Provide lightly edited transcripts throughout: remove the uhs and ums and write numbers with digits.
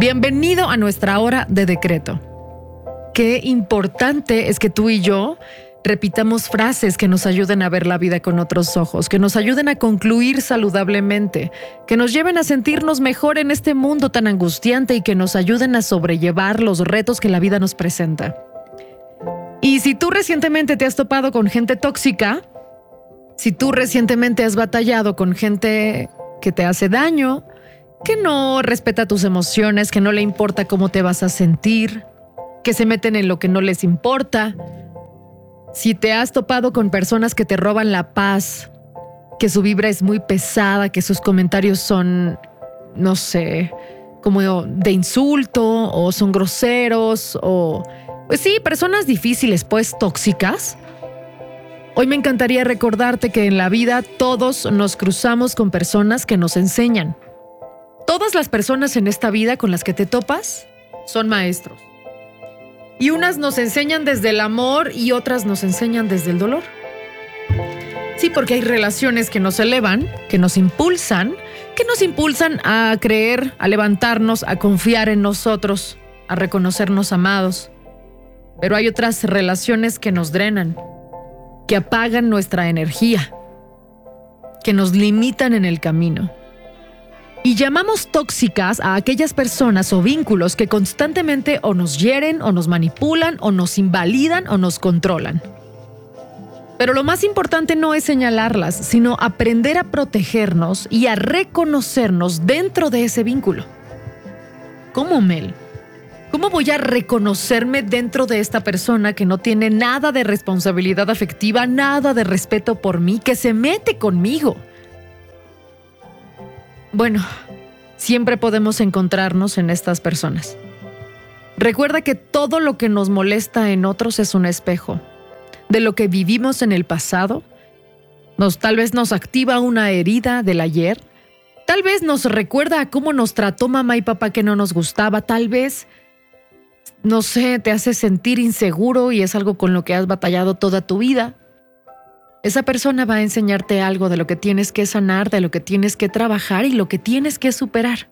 Bienvenido a nuestra hora de decreto. Qué importante es que tú y yo repitamos frases que nos ayuden a ver la vida con otros ojos, que nos ayuden a concluir saludablemente, que nos lleven a sentirnos mejor en este mundo tan angustiante y que nos ayuden a sobrellevar los retos que la vida nos presenta. Y si tú recientemente te has topado con gente tóxica, si tú recientemente has batallado con gente que te hace daño, que no respeta tus emociones, que no le importa cómo te vas a sentir, que se meten en lo que no les importa, si te has topado con personas que te roban la paz, que su vibra es muy pesada, que sus comentarios son, no sé, como de insulto o son groseros o, pues sí, personas difíciles, pues tóxicas. Hoy me encantaría recordarte que en la vida todos nos cruzamos con personas que nos enseñan. Todas las personas en esta vida con las que te topas son maestros. Y unas nos enseñan desde el amor y otras nos enseñan desde el dolor. Sí, porque hay relaciones que nos elevan, que nos impulsan a creer, a levantarnos, a confiar en nosotros, a reconocernos amados. Pero hay otras relaciones que nos drenan, que apagan nuestra energía, que nos limitan en el camino. Y llamamos tóxicas a aquellas personas o vínculos que constantemente o nos hieren, o nos manipulan, o nos invalidan, o nos controlan. Pero lo más importante no es señalarlas, sino aprender a protegernos y a reconocernos dentro de ese vínculo. ¿Cómo, Mel? ¿Cómo voy a reconocerme dentro de esta persona que no tiene nada de responsabilidad afectiva, nada de respeto por mí, que se mete conmigo? Bueno, siempre podemos encontrarnos en estas personas. Recuerda que todo lo que nos molesta en otros es un espejo de lo que vivimos en el pasado. Tal vez nos activa una herida del ayer. Tal vez nos recuerda a cómo nos trató mamá y papá que no nos gustaba. Tal vez, no sé, te hace sentir inseguro y es algo con lo que has batallado toda tu vida. Esa persona va a enseñarte algo de lo que tienes que sanar, de lo que tienes que trabajar y lo que tienes que superar.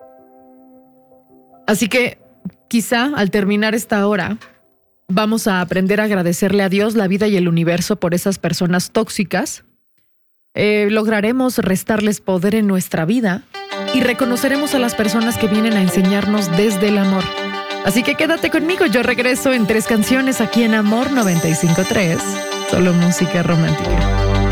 Así que, quizá al terminar esta hora, vamos a aprender a agradecerle a Dios, la vida y el universo por esas personas tóxicas. Lograremos restarles poder en nuestra vida y reconoceremos a las personas que vienen a enseñarnos desde el amor. Así que quédate conmigo, yo regreso en 3 canciones aquí en Amor 95.3. Solo música romántica.